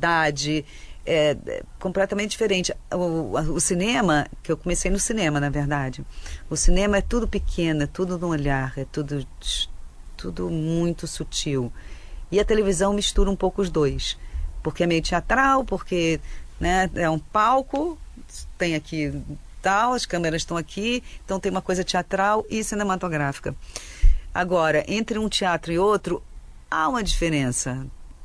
liberdade, completamente diferente. O cinema, que eu comecei no cinema, na verdade, o cinema é tudo pequeno, é tudo no olhar, é tudo muito sutil. E a televisão mistura um pouco os dois, porque é meio teatral, porque, né, é um palco, tem aqui tal, as câmeras estão aqui, então tem uma coisa teatral e cinematográfica. Agora, entre um teatro e outro, há uma diferença,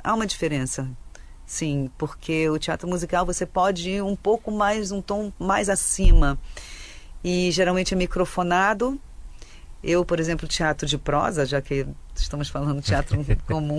sim, porque o teatro musical você pode ir um pouco mais, um tom mais acima, e geralmente é microfonado. Eu, por exemplo, teatro de prosa, já que estamos falando teatro comum,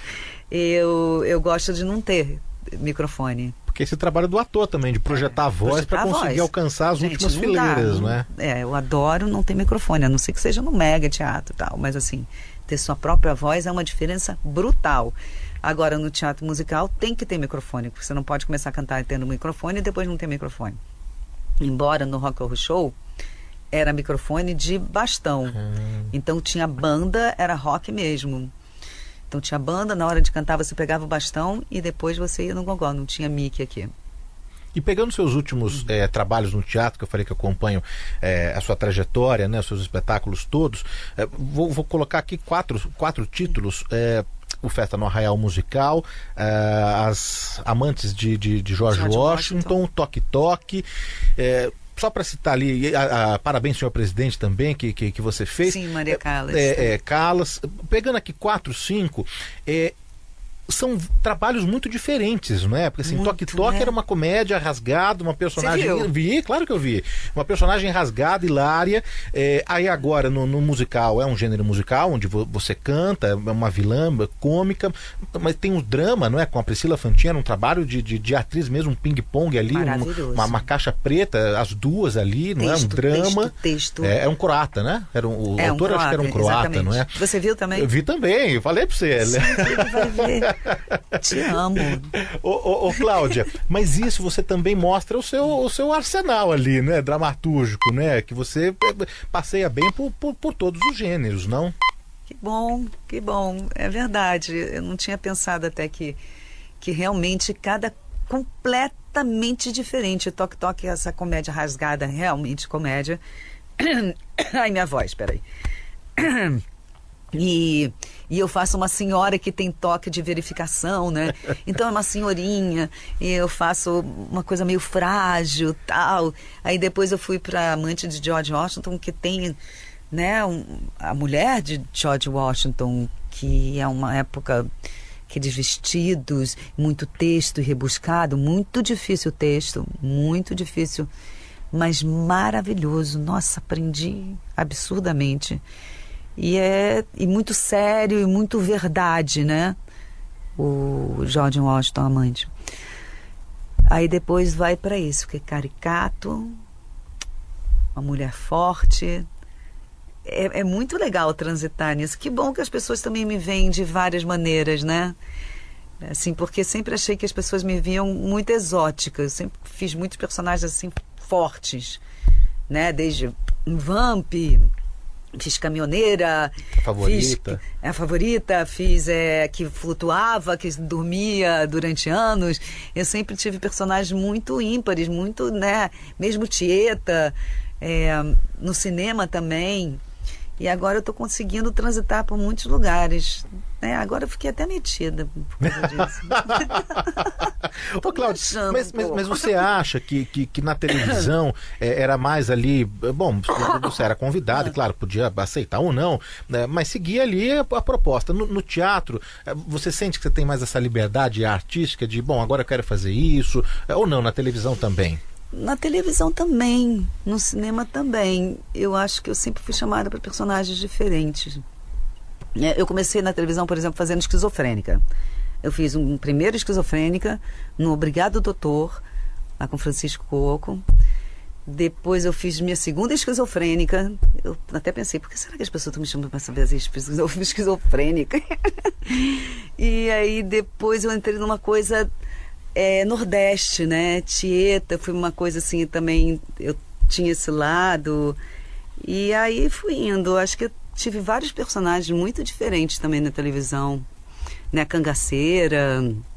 eu gosto de não ter microfone. Porque esse trabalho do ator também, de projetar a voz para conseguir alcançar as últimas fileiras, não é? Eu adoro não ter microfone, a não ser que seja no mega teatro e tal, mas assim, ter sua própria voz é uma diferença brutal. Agora, no teatro musical tem que ter microfone, porque você não pode começar a cantar tendo microfone e depois não ter microfone. Embora no Rock Horror Show era microfone de bastão. Então tinha banda, era rock mesmo. Então tinha banda, na hora de cantar você pegava o bastão e depois você ia no gogó, não tinha mic aqui. E pegando seus últimos trabalhos no teatro, que eu falei que acompanho a sua trajetória, né, os seus espetáculos todos, vou colocar aqui quatro títulos. O Festa no Arraial Musical, As Amantes de George Washington, Toque Toque... Só para citar ali, parabéns, senhor presidente, também, que você fez. Sim, Maria Callas. Callas. Pegando aqui 4, 5, são trabalhos muito diferentes, não é? Porque assim, Toque Toque era uma comédia rasgada, uma personagem... Você viu? Vi, claro que eu vi. Uma personagem rasgada, hilária. Aí agora, no musical, é um gênero musical, onde você canta, é uma vilã cômica, mas tem um drama, não é? Com a Priscila Fantin, era um trabalho de atriz mesmo, um ping-pong ali, uma caixa preta, as duas ali, não é? Um drama. Texto. É um croata, né? O autor, acho que era um croata, exatamente. não é? Você viu também? Eu vi também, eu falei para você. Sim, vai ver. Te amo. Ô, Cláudia, mas isso você também mostra o seu arsenal ali, né? Dramatúrgico, né? Que você passeia bem por todos os gêneros, não? Que bom. É verdade. Eu não tinha pensado até que realmente cada completamente diferente. Toque Toque, essa comédia rasgada, realmente comédia. Ai, minha voz, peraí. E eu faço uma senhora que tem toque de verificação, né? Então é uma senhorinha, e eu faço uma coisa meio frágil, tal. Aí depois eu fui para Amante de George Washington, que tem, né, a mulher de George Washington, que é uma época que de vestidos, muito texto rebuscado, muito difícil o texto, muito difícil, mas maravilhoso. Nossa, aprendi absurdamente. E muito sério e muito verdade, né? O George Washington Amante. Aí depois vai para isso, que é caricato, uma mulher forte. É muito legal transitar nisso. Que bom que as pessoas também me veem de várias maneiras, né? Assim, porque sempre achei que as pessoas me viam muito exótica. Eu sempre fiz muitos personagens assim fortes, né? Desde Vamp, fiz caminhoneira, a favorita, fiz que flutuava, que dormia durante anos. Eu sempre tive personagens muito ímpares, muito, né? Mesmo Tieta, no cinema também. E agora eu estou conseguindo transitar por muitos lugares. Agora eu fiquei até metida por causa disso. Ô, Cláudia, mas você acha que na televisão era mais ali... Bom, você era convidado, e claro, podia aceitar ou não, né, mas seguia ali a proposta. No teatro, você sente que você tem mais essa liberdade artística de, bom, agora eu quero fazer isso, ou não, na televisão também? Na televisão também, no cinema também. Eu acho que eu sempre fui chamada para personagens diferentes. Eu comecei na televisão, por exemplo, fazendo Esquizofrênica. Eu fiz um primeiro Esquizofrênica no Obrigado Doutor, lá com Francisco Coco. Depois eu fiz minha segunda Esquizofrênica. Eu até pensei, por que será que as pessoas estão me chamando para saber as Esquizofrênica? E aí depois eu entrei numa coisa... Nordeste, né? Tieta, foi uma coisa assim também, eu tinha esse lado, e aí fui indo. Acho que eu tive vários personagens muito diferentes também na televisão, né? Cangaceira,